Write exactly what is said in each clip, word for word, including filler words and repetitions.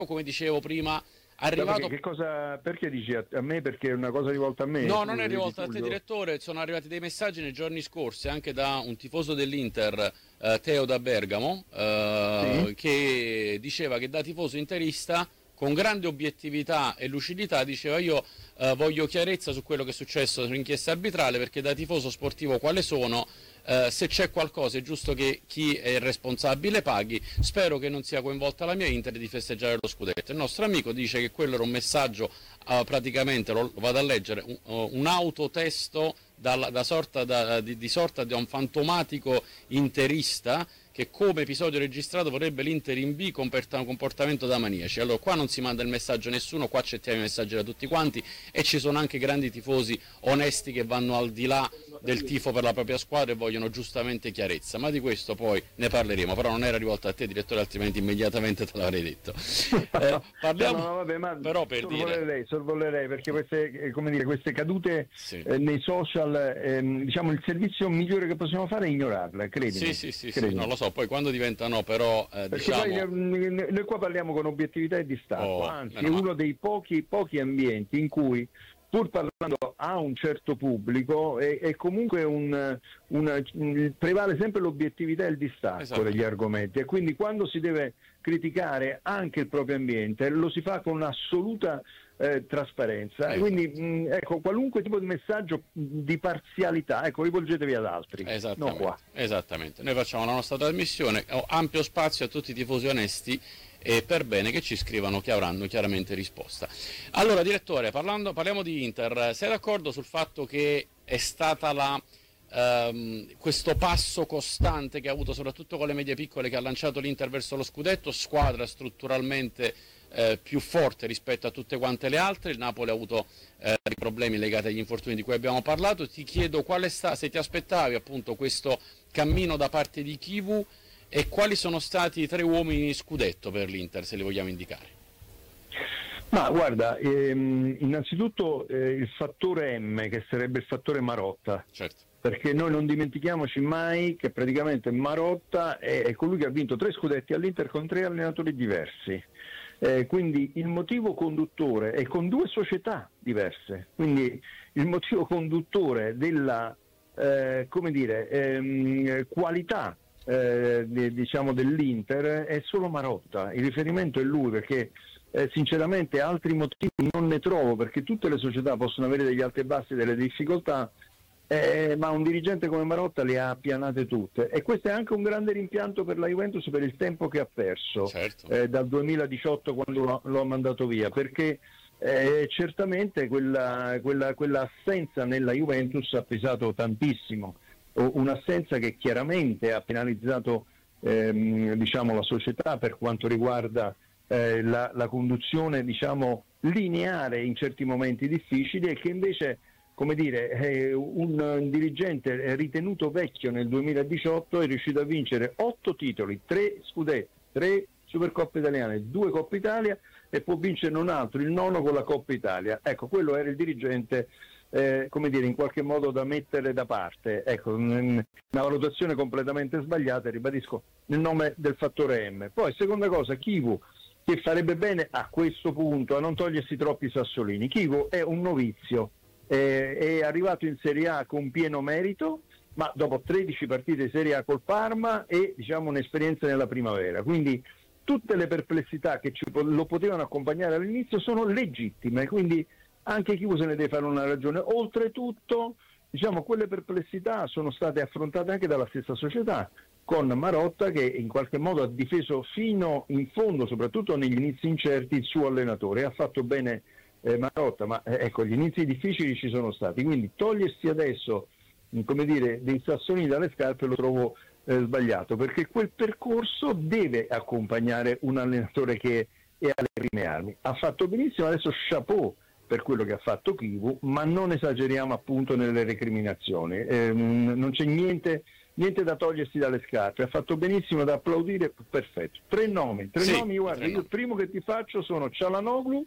come dicevo prima, arrivato... Perché, che cosa, perché dici a, a me? Perché è una cosa rivolta a me? No, non è rivolta a te, direttore. Sono arrivati dei messaggi nei giorni scorsi anche da un tifoso dell'Inter, eh, Teo da Bergamo, eh, sì? che diceva che da tifoso interista, con grande obiettività e lucidità, diceva io eh, voglio chiarezza su quello che è successo sull'inchiesta arbitrale, perché da tifoso sportivo quale sono, eh, se c'è qualcosa è giusto che chi è responsabile paghi, spero che non sia coinvolta la mia Inter di festeggiare lo scudetto. Il nostro amico dice che quello era un messaggio, eh, praticamente, lo, lo vado a leggere, un, un autotesto da, da sorta, da, di, di sorta di un fantomatico interista, che come episodio registrato vorrebbe l'Inter in B con comportamento da maniaci. Allora qua non si manda il messaggio a nessuno, qua accettiamo i messaggi da tutti quanti, e ci sono anche grandi tifosi onesti che vanno al di là del tifo per la propria squadra e vogliono giustamente chiarezza, ma di questo poi ne parleremo. Però non era rivolta a te, direttore, altrimenti immediatamente te l'avrei detto. Eh, parliamo no, no, vabbè, ma però per sorvolerei, dire sorvolerei perché queste, come dire, queste cadute sì. eh, nei social, ehm, diciamo il servizio migliore che possiamo fare è ignorarle, credimi. Sì, sì, sì, sì, non lo so, poi quando diventano però eh, diciamo... poi, noi qua parliamo con obiettività e distacco, oh, anzi è uno dei pochi pochi ambienti in cui, pur parlando a un certo pubblico, è, è comunque un, una, prevale sempre l'obiettività e il distacco esatto. degli argomenti, e quindi quando si deve criticare anche il proprio ambiente lo si fa con un'assoluta eh, trasparenza, esatto. quindi mh, ecco, qualunque tipo di messaggio di parzialità, ecco, rivolgetevi ad altri, esattamente, non qua. Esattamente, noi facciamo la nostra trasmissione, ho ampio spazio a tutti i tifosi onesti e per bene che ci scrivano, che avranno chiaramente risposta. Allora, direttore, parlando, parliamo di Inter, sei d'accordo sul fatto che è stata la, ehm, questo passo costante che ha avuto soprattutto con le medie piccole, che ha lanciato l'Inter verso lo scudetto, squadra strutturalmente eh, più forte rispetto a tutte quante le altre? Il Napoli ha avuto eh, i problemi legati agli infortuni di cui abbiamo parlato. Ti chiedo qual è sta, se ti aspettavi appunto questo cammino da parte di Chivu, e quali sono stati i tre uomini scudetto per l'Inter, se li vogliamo indicare? Ma guarda, ehm, innanzitutto eh, il fattore M, che sarebbe il fattore Marotta, certo. perché noi non dimentichiamoci mai che praticamente Marotta è, è colui che ha vinto tre scudetti all'Inter con tre allenatori diversi, eh, quindi il motivo conduttore è con due società diverse, quindi il motivo conduttore della eh, come dire, ehm, qualità Eh, diciamo dell'Inter è solo Marotta, il riferimento è lui, perché eh, sinceramente altri motivi non ne trovo, perché tutte le società possono avere degli alti e bassi, delle difficoltà, eh, ma un dirigente come Marotta le ha appianate tutte, e questo è anche un grande rimpianto per la Juventus per il tempo che ha perso, certo. eh, dal duemiladiciotto, quando lo, lo ha mandato via, perché eh, certamente quella, quella, quell'assenza nella Juventus ha pesato tantissimo, un'assenza che chiaramente ha penalizzato ehm, diciamo la società per quanto riguarda eh, la, la conduzione, diciamo, lineare in certi momenti difficili, e che invece, come dire, eh, un, un dirigente ritenuto vecchio nel duemiladiciotto è riuscito a vincere otto titoli, tre scudetti, tre Supercoppe italiane, due Coppa Italia, e può vincere un altro, il nono, con la Coppa Italia. Ecco, quello era il dirigente Eh, come dire, in qualche modo da mettere da parte. Ecco, una valutazione completamente sbagliata, ribadisco, nel nome del fattore M. Poi, seconda cosa, Chivu, che farebbe bene a questo punto a non togliersi troppi sassolini. Chivu è un novizio, eh, è arrivato in Serie A con pieno merito, ma dopo tredici partite di Serie A col Parma e, diciamo, un'esperienza nella primavera, quindi tutte le perplessità che ci, lo potevano accompagnare all'inizio sono legittime, quindi anche Chivu se ne deve fare una ragione. Oltretutto, diciamo, quelle perplessità sono state affrontate anche dalla stessa società, con Marotta che in qualche modo ha difeso fino in fondo, soprattutto negli inizi incerti, il suo allenatore. Ha fatto bene eh, Marotta, ma eh, ecco, gli inizi difficili ci sono stati, quindi togliersi adesso, come dire, dei sassolini dalle scarpe lo trovo eh, sbagliato, perché quel percorso deve accompagnare un allenatore che è alle prime armi. Ha fatto benissimo, adesso chapeau per quello che ha fatto Chivu, ma non esageriamo appunto nelle recriminazioni, eh, non c'è niente, niente da togliersi dalle scarpe, ha fatto benissimo, da applaudire, perfetto. Tre nomi, tre sì, nomi, guarda, io il primo che ti faccio sono Çalhanoğlu,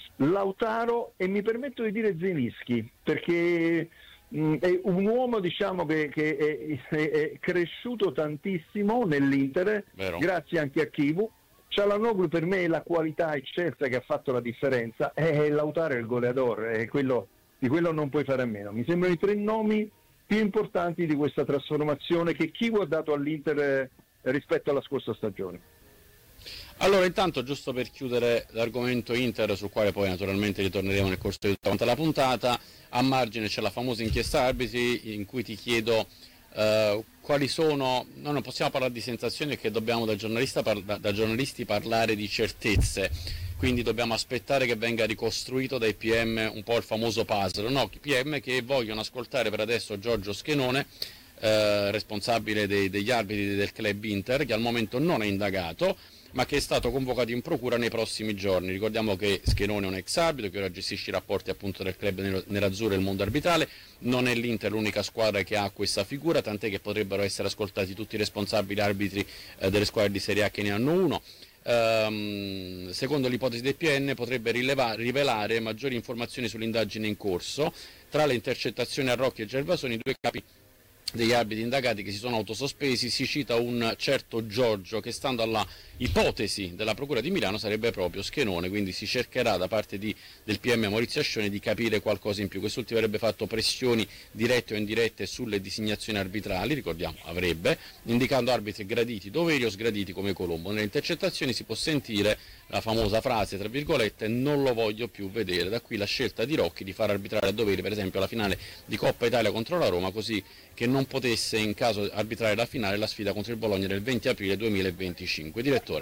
Lautaro e mi permetto di dire Zelinski, perché mh, è un uomo, diciamo, che, che è, è, è cresciuto tantissimo nell'Inter, Vero. grazie anche a Chivu, Çalhanoğlu per me è la qualità eccelsa che ha fatto la differenza, è Lautaro il goleador, è quello, di quello non puoi fare a meno. Mi sembrano i tre nomi più importanti di questa trasformazione che Chievo ha dato all'Inter eh, rispetto alla scorsa stagione. Allora, intanto, giusto per chiudere l'argomento Inter, sul quale poi naturalmente ritorneremo nel corso di tutta la puntata, a margine c'è la famosa inchiesta arbitri, in cui ti chiedo eh, quali sono, no, non possiamo parlare di sensazioni, perché dobbiamo da, giornalista par- da, da giornalisti parlare di certezze, quindi dobbiamo aspettare che venga ricostruito dai P M un po' il famoso puzzle, no? P M che vogliono ascoltare per adesso Giorgio Schenone, eh, responsabile dei, degli arbitri del club Inter, che al momento non è indagato, ma che è stato convocato in procura nei prossimi giorni. Ricordiamo che Schenone è un ex arbitro che ora gestisce i rapporti appunto del club nerazzurro e il mondo arbitrale. Non è l'Inter l'unica squadra che ha questa figura, tant'è che potrebbero essere ascoltati tutti i responsabili arbitri eh, delle squadre di Serie A che ne hanno uno. Um, secondo l'ipotesi del P N potrebbe rileva- rivelare maggiori informazioni sull'indagine in corso. Tra le intercettazioni a Rocchi e Gervasoni, due capi degli arbitri indagati che si sono autosospesi, si cita un certo Giorgio che, stando alla ipotesi della Procura di Milano, sarebbe proprio Schenone, quindi si cercherà da parte di, del P M Maurizio Ascioni di capire qualcosa in più. Quest'ultimo avrebbe fatto pressioni dirette o indirette sulle designazioni arbitrali, ricordiamo avrebbe, indicando arbitri graditi, doveri o sgraditi come Colombo. Nelle intercettazioni si può sentire la famosa frase, tra virgolette, non lo voglio più vedere. Da qui la scelta di Rocchi di far arbitrare a doveri per esempio la finale di Coppa Italia contro la Roma, così che non potesse in caso arbitrare la finale la sfida contro il Bologna del venti aprile duemilaventicinque. Direttore.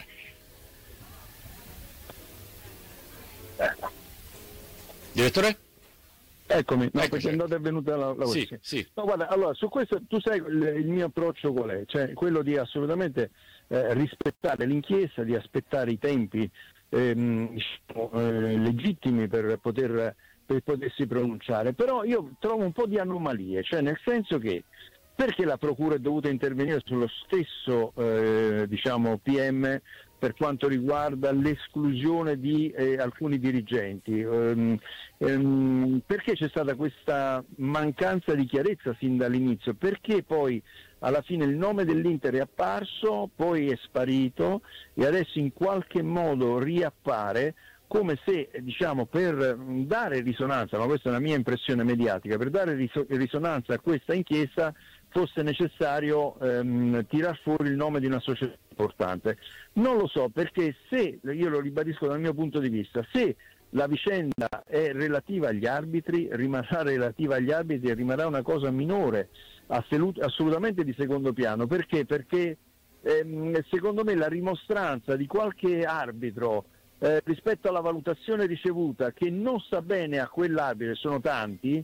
Direttore? Eccomi, no, perché andata è venuta la, la sì, sì. No, guarda, allora su questo tu sai il, il mio approccio qual è? Cioè quello di assolutamente eh, rispettare l'inchiesta, di aspettare i tempi ehm, diciamo, eh, legittimi per poter per potersi pronunciare, però io trovo un po' di anomalie, cioè nel senso che perché la Procura è dovuta intervenire sullo stesso eh, diciamo P M per quanto riguarda l'esclusione di eh, alcuni dirigenti, ehm, ehm, perché c'è stata questa mancanza di chiarezza sin dall'inizio, perché poi alla fine il nome dell'Inter è apparso, poi è sparito e adesso in qualche modo riappare, come se diciamo per dare risonanza, ma questa è una mia impressione mediatica, per dare riso- risonanza a questa inchiesta fosse necessario ehm, tirar fuori il nome di una società importante. Non lo so, perché se, io lo ribadisco dal mio punto di vista, se la vicenda è relativa agli arbitri, rimarrà relativa agli arbitri e rimarrà una cosa minore, assolut- assolutamente di secondo piano. Perché? Perché ehm, secondo me la rimostranza di qualche arbitro eh, rispetto alla valutazione ricevuta che non sta bene a quell'arbitro, e sono tanti,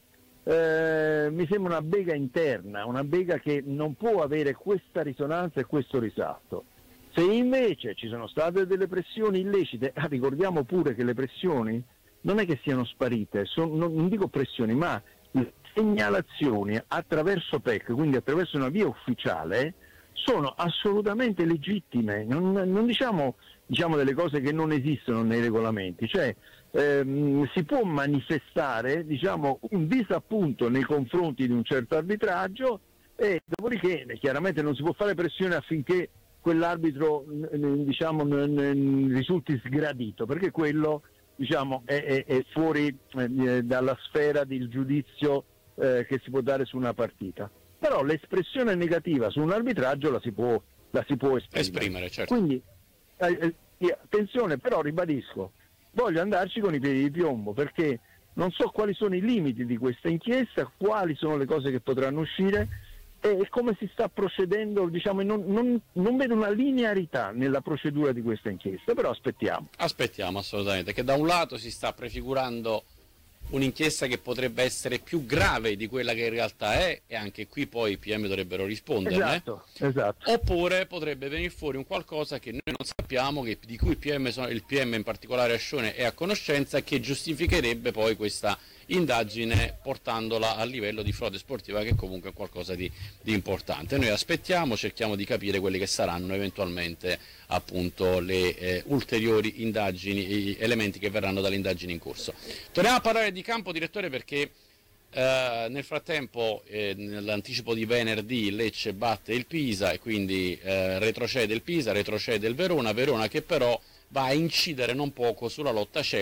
Eh, mi sembra una bega interna, una bega che non può avere questa risonanza e questo risalto. Se invece ci sono state delle pressioni illecite, ah, ricordiamo pure che le pressioni non è che siano sparite, son, non, non dico pressioni, ma segnalazioni attraverso P E C, quindi attraverso una via ufficiale, sono assolutamente legittime, non, non diciamo, diciamo delle cose che non esistono nei regolamenti, cioè ehm, si può manifestare diciamo, un disappunto nei confronti di un certo arbitraggio e dopodiché chiaramente non si può fare pressione affinché quell'arbitro diciamo, n- n- risulti sgradito, perché quello diciamo, è, è, è fuori eh, dalla sfera del giudizio eh, che si può dare su una partita. Però l'espressione negativa su un arbitraggio la si può, la si può esprimere. esprimere certo. Quindi eh, eh, attenzione, però ribadisco, voglio andarci con i piedi di piombo, perché non so quali sono i limiti di questa inchiesta, quali sono le cose che potranno uscire e come si sta procedendo, diciamo, non, non, non vedo una linearità nella procedura di questa inchiesta, però aspettiamo. Aspettiamo assolutamente, che da un lato si sta prefigurando un'inchiesta che potrebbe essere più grave di quella che in realtà è, e anche qui poi i P M dovrebbero risponderne, esatto, esatto. Oppure potrebbe venire fuori un qualcosa che noi non sappiamo, che, di cui il P M, il P M in particolare Ascione è a conoscenza, e che giustificherebbe poi questa indagine portandola a livello di frode sportiva, che comunque è qualcosa di, di importante. Noi aspettiamo, cerchiamo di capire quelle che saranno eventualmente appunto le eh, ulteriori indagini, elementi che verranno dalle indagini in corso. Torniamo a parlare di campo, direttore, perché Eh, nel frattempo, eh, nell'anticipo di venerdì, Lecce batte il Pisa e quindi eh, retrocede il Pisa, retrocede il Verona, Verona che però va a incidere non poco sulla lotta